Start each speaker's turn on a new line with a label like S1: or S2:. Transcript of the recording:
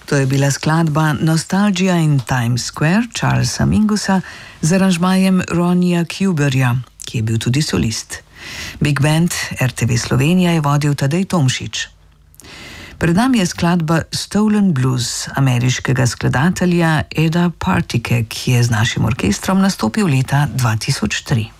S1: To je bila skladba Nostalgia in Times Square Charlesa Mingusa z aranžmajem Ronija Kuberja, ki je bil tudi solist. Big Band RTV Slovenija je vodil Tadej Tomšič. Pred nami je skladba Stolen Blues ameriškega skladatelja Eda Partike, ki je z našim orkestrom nastopil leta 2003.